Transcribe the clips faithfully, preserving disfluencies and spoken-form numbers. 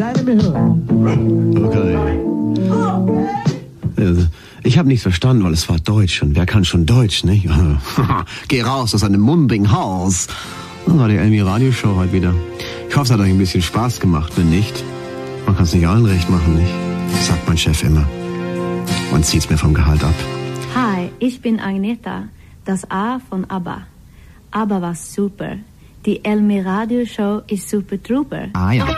leider mehr hören. Okay. Ich habe nichts verstanden, weil es war Deutsch. Und wer kann schon Deutsch, nicht? Geh raus aus einem mumbigen Haus. Das war die Elmi Radioshow heute wieder. Ich hoffe, es hat euch ein bisschen Spaß gemacht. Wenn nicht, man kann es nicht allen recht machen, nicht? Das sagt mein Chef immer. Und zieht's mir vom Gehalt ab. Hi, ich bin Agneta, das A von ABBA. ABBA war super. Die Elmi Radioshow ist super trooper. Ah ja.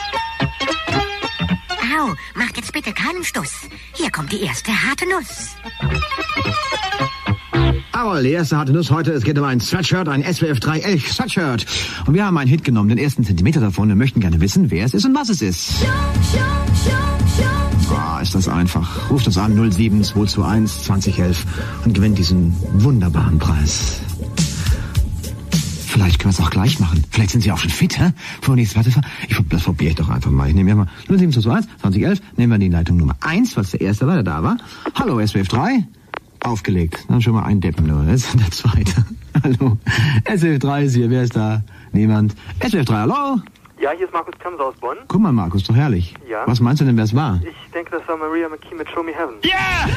Au, mach jetzt bitte keinen Stuss. Hier kommt die erste harte Nuss. Aber die erste harte Nuss heute, es geht um ein Sweatshirt, ein S W F drei Elch Sweatshirt. Und wir haben einen Hit genommen, den ersten Zentimeter davon, und möchten gerne wissen, wer es ist und was es ist. Ah, ist das einfach. Ruft uns an, null sieben zwei zwei eins zwanzig elf und gewinnt diesen wunderbaren Preis. Vielleicht können wir es auch gleich machen. Vielleicht sind Sie auch schon fit, hä? Vor nächstes Warte, ich, das probiere ich doch einfach mal. Ich nehme ja mal null sieben zwei zwei eins zwanzig elf, nehmen wir die Leitung Nummer eins, was der erste war, der da war. Hallo, S W F drei. Aufgelegt. Dann schon mal ein Deppen nur. Das ist der zweite. Hallo. S W F drei ist hier. Wer ist da? Niemand. S W F drei, hallo? Ja, hier ist Markus Kamser aus Bonn. Guck mal, Markus, doch herrlich. Ja. Was meinst du denn, wer es war? Ich denke, das war Maria McKee mit Show Me Heaven. Yeah!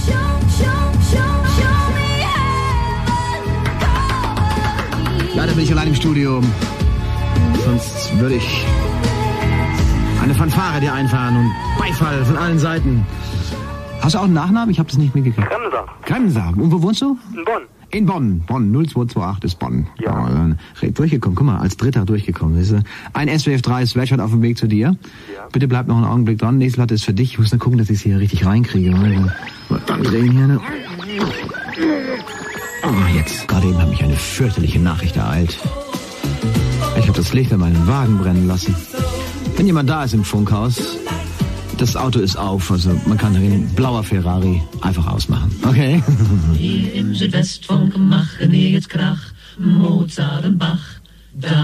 Leider bin ich allein im Studio. Sonst würde ich eine Fanfare dir einfahren und Beifall von allen Seiten. Hast du auch einen Nachnamen? Ich habe das nicht mitgekriegt. Kremser. Kremser. Und wo wohnst du? In Bonn. In Bonn. Bonn. null zwei zwei acht ist Bonn. Ja. Oh, dann durchgekommen. Guck mal, als Dritter durchgekommen. Siehst du? Ein S W F drei Sweatshirt auf dem Weg zu dir. Ja. Bitte bleib noch einen Augenblick dran. Nächste Platte ist für dich. Ich muss nur gucken, dass ich es hier richtig reinkriege. Dann drehen hier, ne? Oh, jetzt. Gerade eben hat mich eine fürchterliche Nachricht ereilt. Ich habe das Licht an meinem Wagen brennen lassen. Wenn jemand da ist im Funkhaus, das Auto ist auf, also man kann darin blauer Ferrari einfach ausmachen. Okay? Hier im Südwestfunk machen wir jetzt Krach, Mozart und Bach. Da